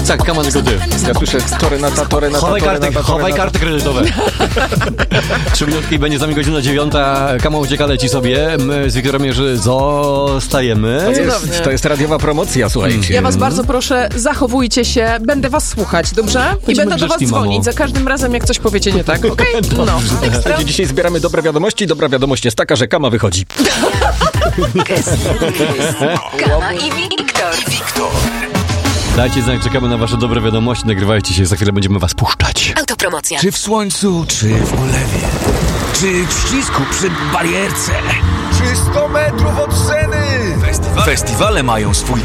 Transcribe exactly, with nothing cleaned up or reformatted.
Tak, Kama, tylko ty. Ja słyszę torenata, torenata, Chowaj karty, torenata, chowaj torenata. karty kredytowe. Trzy minutki i będzie z nami godzina dziewiąta. Kama ucieka, leci sobie. My z Wiktorem Jerzy zostajemy. To jest, to jest radiowa promocja, słuchajcie. Ja was bardzo proszę, zachowujcie się, będę was słuchać, dobrze? I Będziemy będę do was grzeczni, mamo. dzwonić za każdym razem, jak coś powiecie nie tak, okej? Okay? No, ekstra. Słuchajcie, dzisiaj zbieramy dobre wiadomości. Dobra wiadomość jest taka, że Kama wychodzi. Kama i Wiktor. Wiktor. Dajcie znak, czekamy na wasze dobre wiadomości. Nagrywajcie się, za chwilę będziemy was puszczać. Autopromocja. Czy w słońcu, czy w ulewie, czy w ścisku przy barierce, czy sto metrów od sceny. Festiwale mają swój